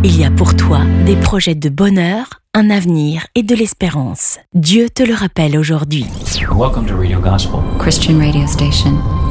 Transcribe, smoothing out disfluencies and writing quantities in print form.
Il y a pour toi des projets de bonheur, un avenir et de l'espérance. Dieu te le rappelle aujourd'hui. Welcome to Radio Gospel, Christian radio station.